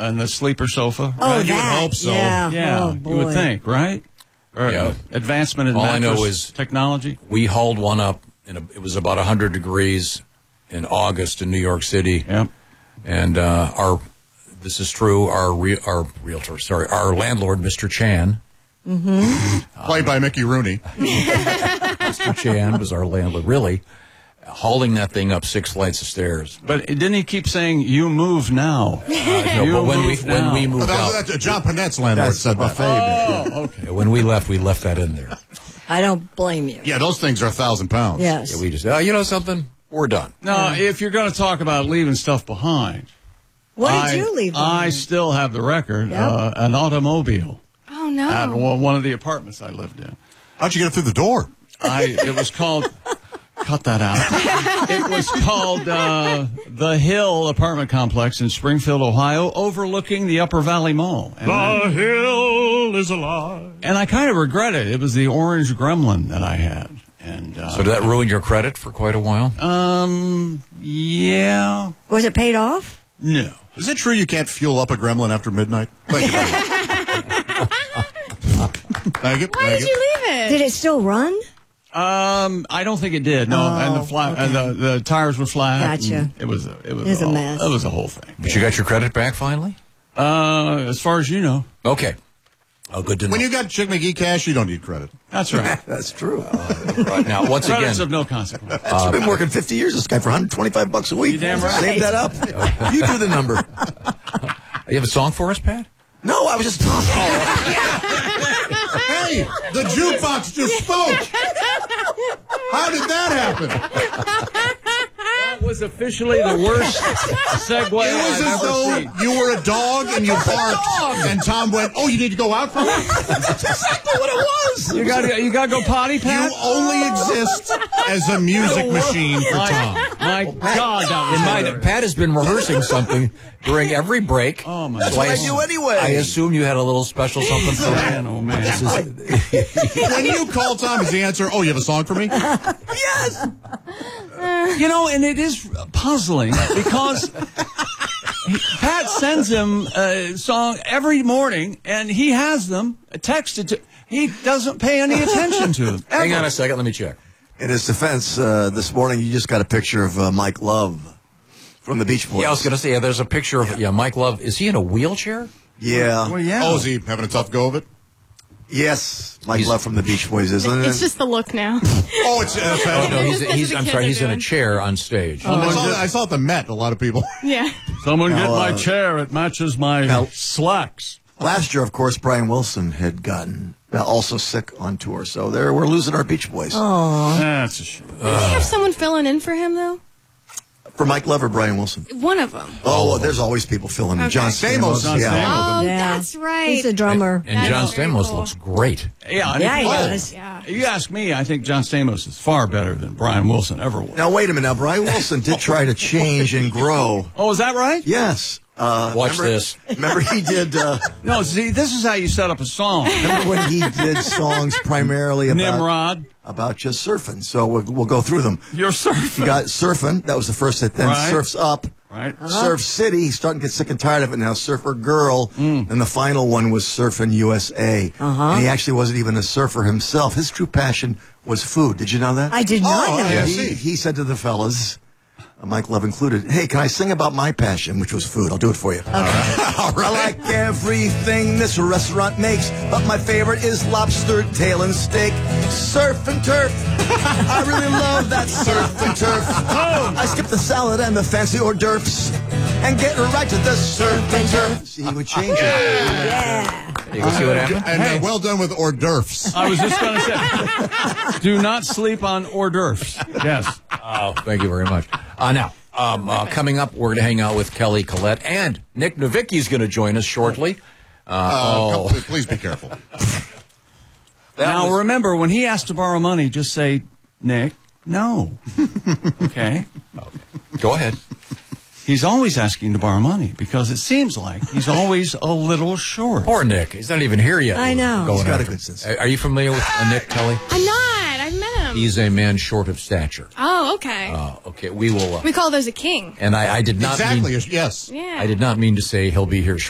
and the sleeper sofa. Oh, right? you would hope so. Yeah, Oh, you would think, right? Or advancement in All I know mattress is technology. We hauled one up, it was about 100 degrees in August in New York City. Yep. And this is true, our landlord, Mr. Chan. Mm-hmm. Played by Mickey Rooney. Mr. Chan was our landlord, really, hauling that thing up 6 flights of stairs. But didn't he keep saying, "You move now"? No, but when we moved out, that's John Panette's landlord said that. Oh, okay. When we left that in there. I don't blame you. Yeah, those things are 1,000 pounds. Yes. Yeah, we just, you know something? We're done. No, if you're going to talk about leaving stuff behind, What did you leave behind? I still have the record. An automobile. Oh, no. At one of the apartments I lived in. How'd you get it through the door? It was called. Cut that out. It was called the Hill apartment complex in Springfield, Ohio, overlooking the Upper Valley Mall. And The hill is alive. And I kind of regret it. It was the orange Gremlin that I had. And so did that ruin your credit for quite a while? Yeah. Was it paid off? No. Is it true you can't fuel up a Gremlin after midnight? Thank you. Why did you leave it? Did it still run? I don't think it did. No, and the tires were flat. Gotcha. It was a mess. It was a whole thing. But you got your credit back finally? As far as you know. Okay. Oh, good to know. When you got Chick McGee cash, you don't need credit. That's right. That's true. Right now, once Credits again, of no consequence. I've been working 50 years, this guy, for $125 a week. You damn right. Save that up. You do the number. You have a song for us, Pat? No, I was just talking. Hey, the jukebox just spoke. How did that happen? That was officially the worst segue It was I've as ever though seen. you were a dog and you barked, and Tom went, "Oh, you need to go out for it." That's exactly what it was. You got to go potty, Pat? You only exist as a music machine for Tom. My God, that was Pat has been rehearsing something during every break. Oh, my That's what I do anyway. I assume you had a little special something for man, oh man. When you call Tom, is the answer, "Oh, you have a song for me"? Yes. You know, and it is puzzling because Pat sends him a song every morning, and he has them texted to. He doesn't pay any attention to them. Hang on a second, let me check. In his defense, this morning you just got a picture of Mike Love from the Beach Boys. Yeah, I was going to say, there's a picture of Mike Love. Is he in a wheelchair? Yeah. Well, yeah. Oh, is he having a tough go of it? Yes, Mike Love from the Beach Boys, isn't it? It's just the look now. Oh, it's. Oh, no, he's I'm sorry, he's in a chair on stage. I saw at the Met. A lot of people. Yeah. Someone get my chair. It matches my slacks. Last year, of course, Brian Wilson had gotten also sick on tour, so we're losing our Beach Boys. Oh. That's a shame. Did he have someone filling in for him, though? For Mike Love or Brian Wilson? One of them. Oh, well, there's always people filling in. Okay. John Stamos. John Yeah. Stamos. Oh, Yeah. that's right. He's a drummer. And John That's very Stamos cool. looks great. Yeah, and Yeah, if he you- does. Yeah. If you ask me, I think John Stamos is far better than Brian Wilson ever was. Now, wait a minute. Now, Brian Wilson did try to change and grow. Oh, is that right? Yes. Watch remember, this. Remember he did... No, see, this is how you set up a song. remember when he did songs primarily Nimrod. about just surfing. So we'll go through them. You're You surfing. got Surfing. That was the first hit. Then Right. Surf's Up. Right. Surf City. He's starting to get sick and tired of it now. Surfer Girl. And the final one was Surfing USA. And he actually wasn't even a surfer himself. His true passion was food. Did you know that? I did not know. yeah. He said to the fellas, Mike Love included, "Hey, can I sing about my passion, which was food? I'll do it for you." I like everything this restaurant makes, but my favorite is lobster tail and steak. Surf and turf. I really love that surf and turf. I skip the salad and the fancy hors d'oeuvres and get right to the surf and turf. See, he would change it. Yeah. You can see what happened? And well done with hors d'oeuvres. I was just going to say, do not sleep on hors d'oeuvres. Yes. Oh, thank you very much. Now, coming up, we're going to hang out with Kelly Collette, and Nick Novicki's going to join us shortly. Please be careful. Now, remember, when he asks to borrow money, just say, Nick, no. Okay? Go ahead. He's always asking to borrow money because it seems like he's always a little short. Poor Nick. He's not even here yet. I know. Going He's got a after good sense. him. Are you familiar with Nick, Kelly? I'm not. I've met him. He's a man short of stature. Oh, okay. Okay, we will. We call those a king. And I did not Exactly. mean, Yes. Yeah. I did not mean to say he'll be here